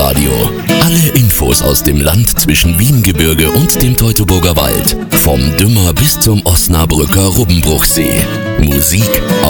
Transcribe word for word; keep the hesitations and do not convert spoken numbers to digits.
Radio. Alle Infos aus dem Land zwischen Wiengebirge und dem Teutoburger Wald. Vom Dümmer bis zum Osnabrücker Rubbenbruchsee. Musik